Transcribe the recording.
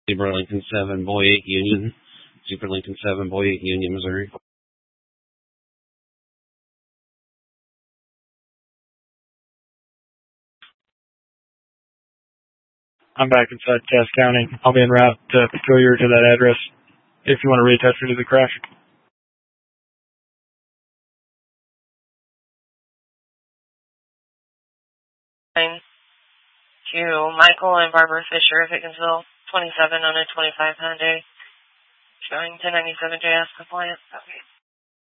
Zebra Lincoln 7, Boy 8 Union. Zebra Lincoln 7, Boy 8 Union, Missouri. I'm back inside Cass County. I'll be en route to Peculiar to that address if you want to reattach me to the crash. To Michael and Barbara Fisher of Higginsville, 27 on a 25 Hyundai, showing 1097 JS compliant. Okay.